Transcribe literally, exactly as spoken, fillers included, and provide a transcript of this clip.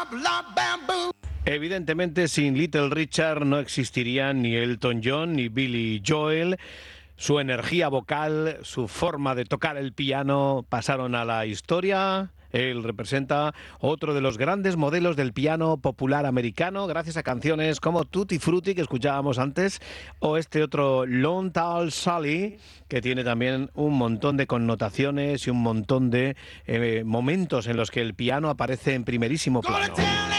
Evidentemente, sin Little Richard no existirían ni Elton John ni Billy Joel. Su energía vocal, su forma de tocar el piano pasaron a la historia. Él representa otro de los grandes modelos del piano popular americano, gracias a canciones como Tutti Frutti, que escuchábamos antes, o este otro Lone Tall Sally, que tiene también un montón de connotaciones y un montón de eh, momentos en los que el piano aparece en primerísimo plano.